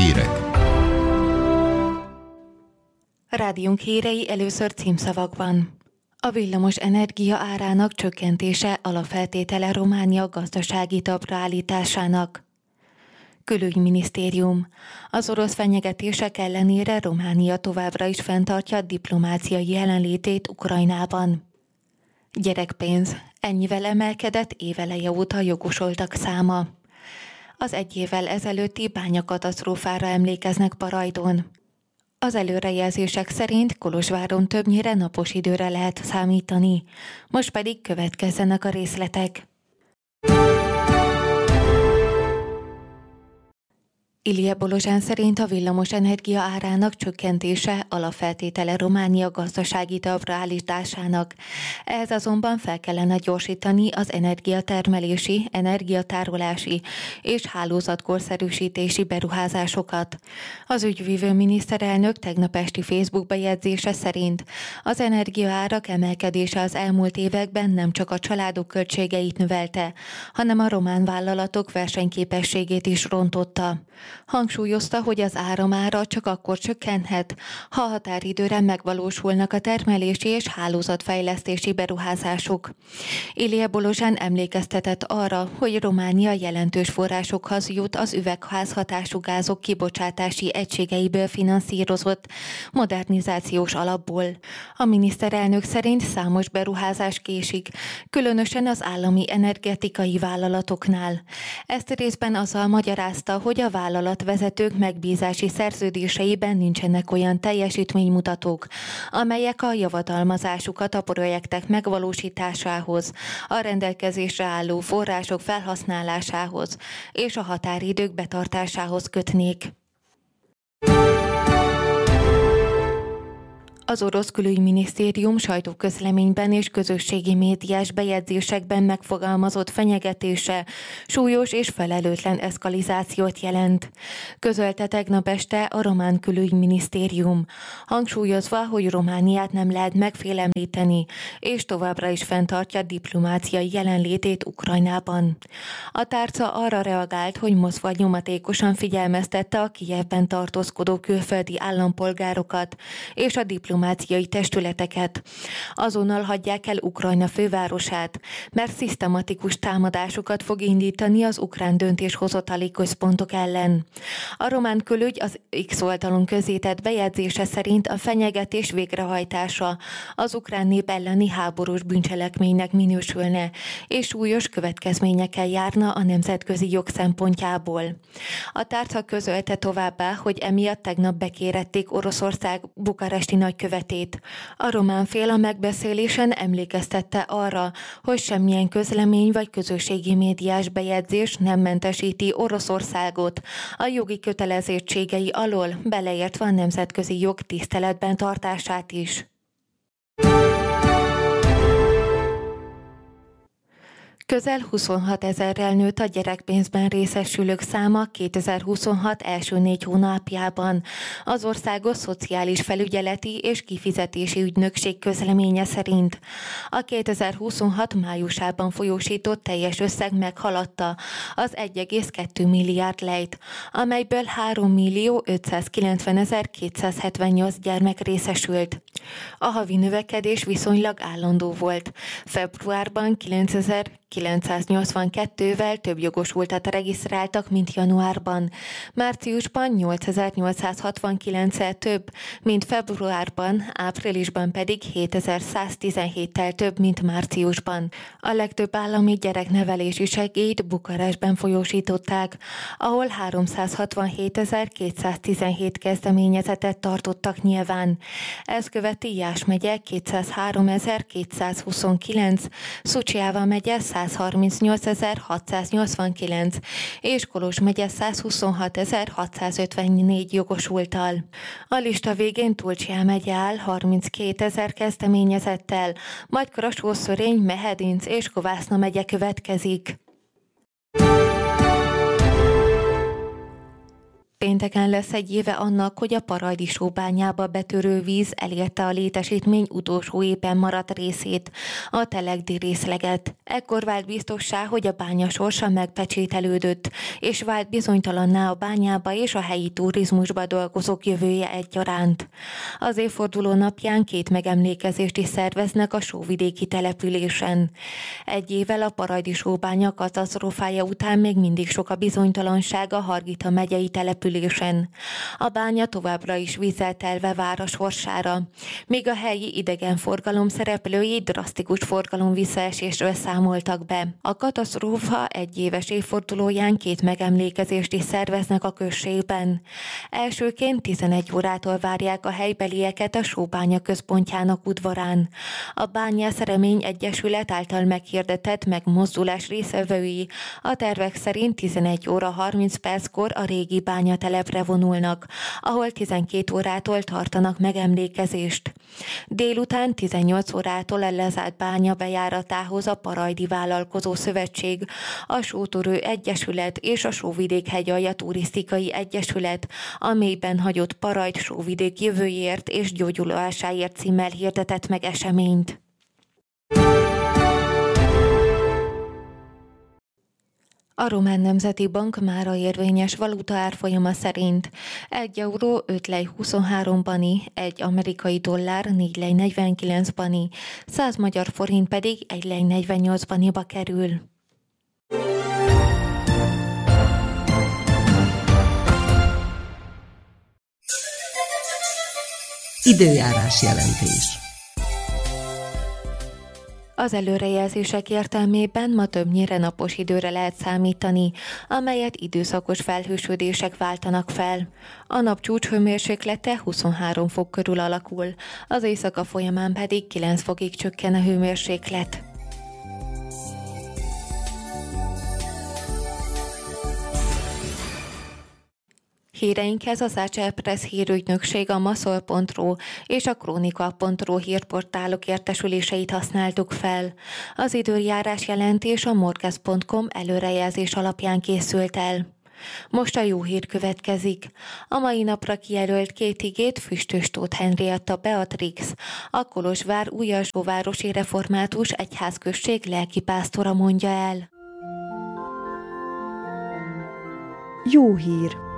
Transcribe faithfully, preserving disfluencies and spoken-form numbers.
Hírek. Rádiónk hírei először címszavakban. A villamos energia árának csökkentése alapfeltétele Románia gazdasági talpra állításának. Külügyminisztérium. Az orosz fenyegetések ellenére Románia továbbra is fenntartja diplomáciai jelenlétét Ukrajnában. Gyerekpénz. Ennyivel emelkedett éveleje óta jogosultak száma. Az egy évvel ezelőtti bányakatasztrófára emlékeznek Barajdon. Az előrejelzések szerint Kolozsváron többnyire napos időre lehet számítani. Most pedig következzenek a részletek. Ilija Bolozsán szerint a villamos energia árának csökkentése alapfeltétele Románia gazdasági talpra állításának. Ehhez azonban fel kellene gyorsítani az energiatermelési, energiatárolási és hálózatkorszerűsítési beruházásokat. Az ügyvívő miniszterelnök tegnap esti Facebook bejegyzése szerint az energiaárak emelkedése az elmúlt években nem csak a családok költségeit növelte, hanem a román vállalatok versenyképességét is rontotta. Hangsúlyozta, hogy az áramára csak akkor csökkenhet, ha a határidőre megvalósulnak a termelési és hálózatfejlesztési beruházások. Ilija Bolozsán emlékeztetett arra, hogy Románia jelentős forrásokhoz jut az üvegházhatású gázok kibocsátási egységeiből finanszírozott modernizációs alapból. A miniszterelnök szerint számos beruházás késik, különösen az állami energetikai vállalatoknál. Ezt részben azzal magyarázta, hogy a vállalatvezetők megbízási szerződéseiben nincsenek olyan teljesítménymutatók, amelyek a javadalmazásukat a projektek megvalósításához, a rendelkezésre álló források felhasználásához és a határidők betartásához kötnék. Az orosz külügyminisztérium sajtóközleményben és közösségi médiás bejegyzésekben megfogalmazott fenyegetése súlyos és felelőtlen eszkalizációt jelent. Közölte tegnap este a román külügyminisztérium, hangsúlyozva, hogy Romániát nem lehet megfélemlíteni, és továbbra is fenntartja diplomáciai jelenlétét Ukrajnában. A tárca arra reagált, hogy Moszkva nyomatékosan figyelmeztette a Kijevben tartózkodó külföldi állampolgárokat és a diplomáciai diplomáciai testületeket. Azonnal hagyják el Ukrajna fővárosát, mert szisztematikus támadásokat fog indítani az ukrán döntéshozatali központok ellen. A román külügy az X oldalon közzétett bejegyzése szerint a fenyegetés végrehajtása az ukrán nép elleni háborús bűncselekménynek minősülne, és súlyos következményekkel járna a nemzetközi jog szempontjából. A tárca közölte továbbá, hogy emiatt tegnap bekérették Oroszország bukaresti nagykövetét. A román fél a megbeszélésen emlékeztette arra, hogy semmilyen közlemény vagy közösségi médiás bejegyzés nem mentesíti Oroszországot a jogi kötelezettségei alól, beleértve a nemzetközi jog tiszteletben tartását is. Közel huszonhat ezerrel nőtt a gyerekpénzben részesülők száma kétezer-huszonhat első négy hónapjában. Az Országos Szociális Felügyeleti és Kifizetési Ügynökség közleménye szerint a kétezer-huszonhat májusában folyósított teljes összeg meghaladta az egy egész kettő milliárd lejt, amelyből három millió ötszázkilencvenezer-kétszázhetvennyolc gyermek részesült. A havi növekedés viszonylag állandó volt. Februárban kilencezer-kilencszáznyolcvankettővel több jogosultat regisztráltak, mint januárban. Márciusban nyolcezer-nyolcszázhatvankilenccel több, mint februárban, áprilisban pedig hétezer-száztizenhéttel több, mint márciusban. A legtöbb állami gyereknevelési segélyt Bukarestben folyósították, ahol háromszázhatvanhétezer-kétszáztizenhét kezdeményezetet tartottak nyilván. Ez követi Iás megye kétszázháromezer-kétszázhuszonkilenc, Szucjava megye százharmincnyolcezer-hatszáznyolcvankilenc és Kolozs megye százhuszonhatezer-hatszázötvennégy jogosulttal. A lista végén Tulcsia megye áll harminckétezer kezdeményezettel, majd Krassó-Szörény, Mehedinc és Kovászna megye következik. Pénteken lesz egy éve annak, hogy a Parajdi sóbányába betörő víz elérte a létesítmény utolsó éppen maradt részét, a Telegdi részleget. Ekkor vált biztossá, hogy a bánya sorsa megpecsételődött, és vált bizonytalanná a bányába és a helyi turizmusba dolgozók jövője egyaránt. Az évforduló napján két megemlékezést is szerveznek a sóvidéki településen. Egy évvel a Parajdi sóbánya katasztrófája után még mindig sok a bizonytalanság a Hargita megyei településen. A bánya továbbra is vízzel telve vár a sorsára, míg a helyi idegenforgalom szereplői drasztikus forgalom visszaesésről számoltak be. A katasztrófa egyéves évfordulóján két megemlékezést is szerveznek a községben. Elsőként tizenegy órától várják a helybelieket a sóbánya központjának udvarán. A Bányász Remény Egyesület által meghirdetett megmozdulás résztvevői a tervek szerint tizenegy óra harminc perckor a régi bányatelepre vonulnak, ahol tizenkét órától tartanak megemlékezést. Délután tizennyolc órától a lezárt bánya bejáratához a Parajdi Vállalkozó Szövetség, a Sótörő Egyesület és a Sóvidék Hegyalja Turisztikai Egyesület a mélyben hagyott Parajd sóvidék jövőjéért és gyógyulásáért címmel hirdetett meg eseményt. A Román Nemzeti Bank mára érvényes valuta árfolyama szerint egy euró öt lej huszonhárom bani, egy amerikai dollár négy lej negyvenkilenc bani, száz magyar forint pedig egy lej negyvennyolc baniba kerül. Időjárás jelentés. Az előrejelzések értelmében ma többnyire napos időre lehet számítani, amelyet időszakos felhősödések váltanak fel. A nap csúcshőmérséklete huszonhárom fok körül alakul, az éjszaka folyamán pedig kilenc fokig csökken a hőmérséklet. Híreinkhez az á cé é Press hírügynökség, a maszol pont ru és a kronika pont ru hírportálok értesüléseit használtuk fel. Az időjárás jelentés a morkez pont com előrejelzés alapján készült el. Most a jó hír következik. A mai napra kijelölt két igét Füstös Tóth Henrietta Beatrix, a Kolozsvár Újalsóvárosi Református Egyházközség lelkipásztora mondja el. Jó hír!